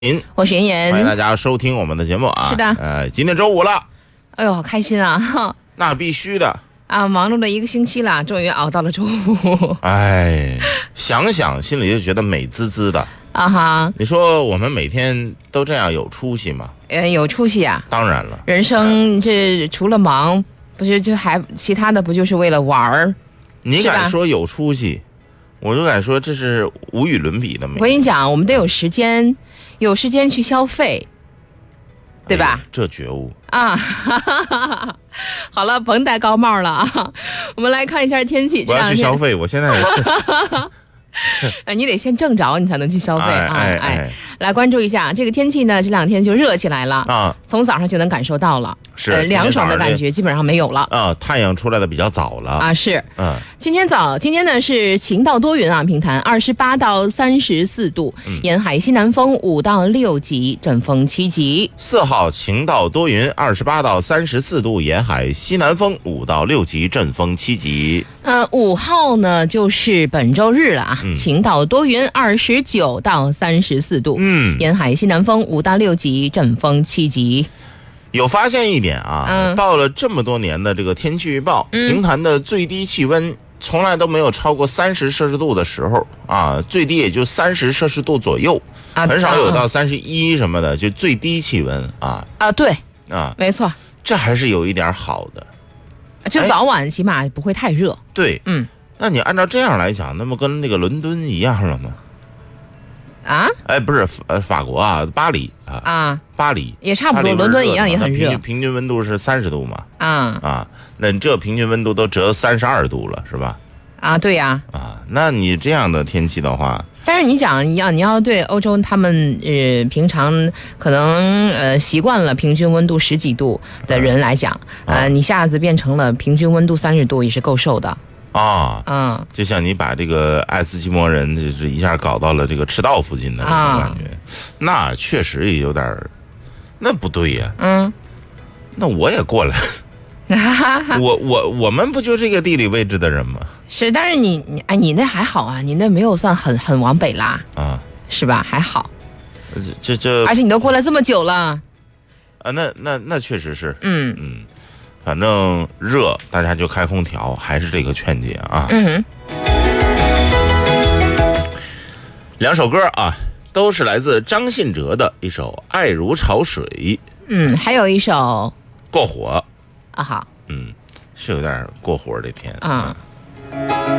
我是妍妍， 欢迎大家收听我们的节目啊。 是的， 今天周五了， 哎呦，好开心啊！ 那必须的啊，忙碌了一个星期了，终于熬到了周五。 哎，想想心里就觉得美滋滋的啊哈！ 你说我们每天都这样有出息吗？ 有出息啊！ 当然了， 人生这除了忙，不是就还其他的不就是为了玩儿？ 你敢说有出息，我就敢说这是无与伦比的美。 我跟你讲，我们得有时间去消费，对吧？ 这觉悟啊！好了，甭戴高帽了啊！我们来看一下天气。 我要去消费，我现在你得先挣着，你才能去消费啊！ 哎， 来关注一下这个天气呢，这两天就热起来了啊，从早上就能感受到了， 是凉爽的感觉基本上没有了啊，太阳出来的比较早了啊，是，今天呢是晴到多云啊，平潭28到34度，沿海西南风5到6级，阵风7级。 4号晴到多云，28到34度，沿海西南风5到6级，阵风7级。 5号呢就是本周日了啊，晴到多云，29到34度，沿海西南风5到6级，阵风7级。 有发现一点啊，报了这么多年的这个天气预报，平潭的最低气温从来都没有超过30摄氏度的时候啊，最低也就30摄氏度左右，很少有到31什么的，就最低气温啊。 对啊， 没错， 这还是有一点好的， 就早晚起码不会太热。 对，那你按照这样来讲，那么跟那个伦敦一样了吗？ 啊？ 不是法国啊，巴黎啊，巴黎也差不多，伦敦一样也很热。 平均温度是30度嘛？那这平均温度都折32度了，是吧？ 啊，对呀。 那你这样的天气的话， 但是你要对欧洲他们平常可能习惯了平均温度10几度的人来讲，你一下子变成了平均温度30度也是够受的。就像你把这个爱斯基摩人就是一下搞到了这个赤道附近的那种感觉，那确实也有点，那不对呀。那我也过来，我们不就这个地理位置的人吗？是，但是你那还好啊，你那没有算很往北啦是吧？还好，这而且你都过来这么久了那确实是，反正热，大家就开空调，还是这个劝解啊。两首歌啊，都是来自张信哲的一首《爱如潮水》， 还有一首过火好， 是有点过火这天